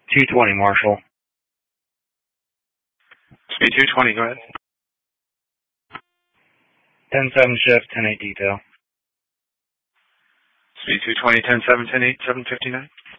220, Marshall. Speed 220, go ahead. 10-7 shift, 10-8 detail. Speed 220, 10-7, 10-8, 759.